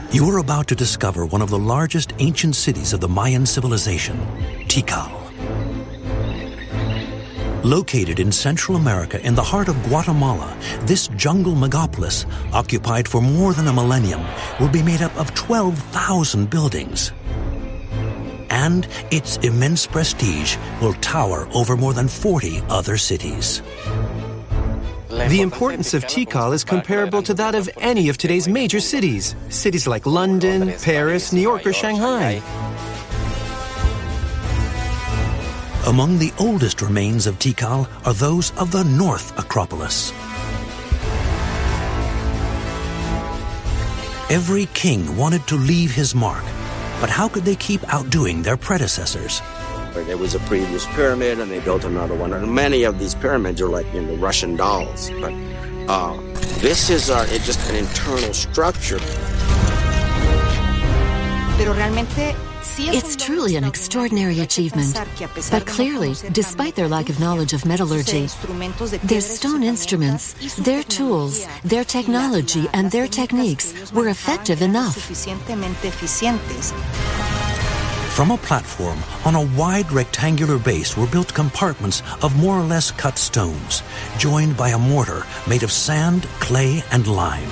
You are about to discover one of the largest ancient cities of the Mayan civilization, Tikal. Located in Central America in the heart of Guatemala, this jungle megapolis, occupied for more than a millennium, will be made up of 12,000 buildings. And its immense prestige will tower over more than 40 other cities. The importance of Tikal is comparable to that of any of today's major cities. Cities like London, Paris, New York, or Shanghai. Among the oldest remains of Tikal are those of the North Acropolis. Every king wanted to leave his mark, but how could they keep outdoing their predecessors? There was a previous pyramid, and they built another one. And many of these pyramids are like the Russian dolls. But this is it's just an internal structure. It's truly an extraordinary achievement. But clearly, despite their lack of knowledge of metallurgy, their stone instruments, their tools, their technology, and their techniques were effective enough. From a platform on a wide rectangular base were built compartments of more or less cut stones, joined by a mortar made of sand, clay, and lime.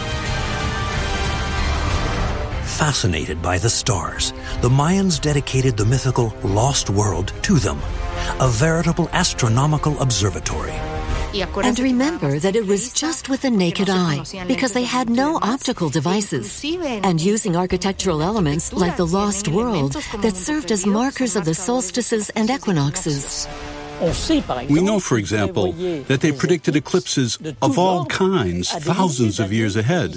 Fascinated by the stars, the Mayans dedicated the mythical Lost World to them, a veritable astronomical observatory. And remember that it was just with the naked eye, because they had no optical devices, and using architectural elements like the Lost World that served as markers of the solstices and equinoxes. We know, for example, that they predicted eclipses of all kinds thousands of years ahead.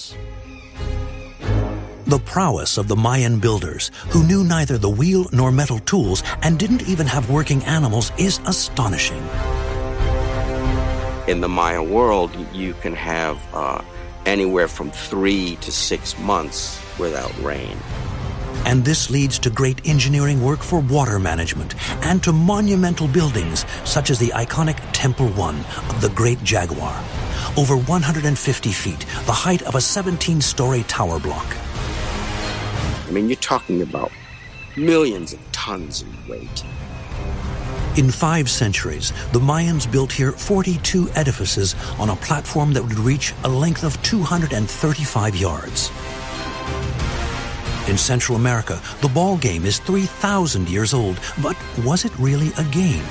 The prowess of the Mayan builders, who knew neither the wheel nor metal tools and didn't even have working animals, is astonishing. In the Mayan world, you can have anywhere from 3 to 6 months without rain. And this leads to great engineering work for water management and to monumental buildings such as the iconic Temple 1 of the Great Jaguar, over 150 feet, the height of a 17-story tower block. I mean, you're talking about millions of tons in weight. In 5 centuries, the Mayans built here 42 edifices on a platform that would reach a length of 235 yards. In Central America, the ball game is 3,000 years old, but was it really a game?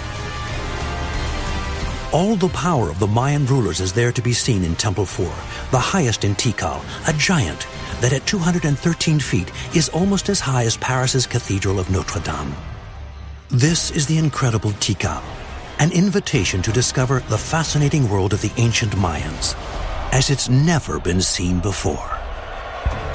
All the power of the Mayan rulers is there to be seen in Temple 4, the highest in Tikal, a giant that at 213 feet is almost as high as Paris's Cathedral of Notre Dame. This is the incredible Tikal, an invitation to discover the fascinating world of the ancient Mayans, as it's never been seen before.